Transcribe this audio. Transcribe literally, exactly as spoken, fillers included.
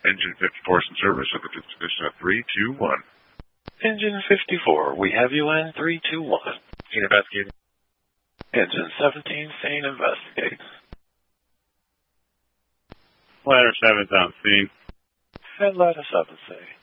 Engine fifty-four is in service at the position of three two one. Engine fifty-four, we have you in three two one. Scene investigating. Engine seventeen, scene investigate. Ladder seven's on scene. And ladder seven, say.